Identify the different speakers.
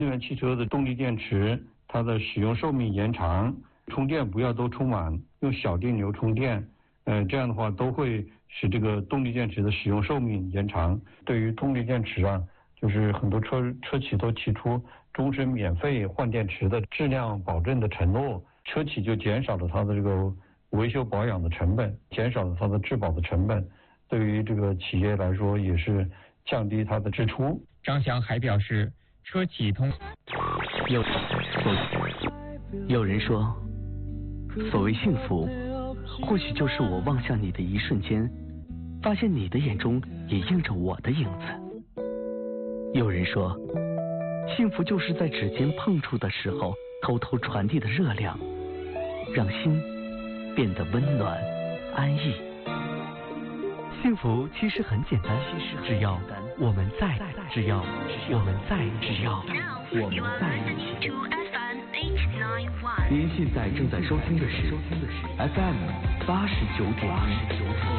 Speaker 1: 能源汽车的动力电池，它的使用寿命延长，充电不要都充满，用小电流充电，这样的话都会使这个动力电池的使用寿命延长。对于动力电池啊，就是很多车企都提出终身免费换电池的质量保证的承诺，车企就减少了它的这个维修保养的成本，减少了它的质保的成本，对于这个企业来说也是降低它的支出。
Speaker 2: 张翔还表示，车企通
Speaker 3: 有人说，所谓幸福，或许就是我望向你的一瞬间，发现你的眼中也映着我的影子。有人说，幸福就是在指尖碰触的时候，偷偷传递的热量，让心变得温暖安逸。幸福其实很简单，只要我们在一起。您现在正在收听的是 FM 89.1。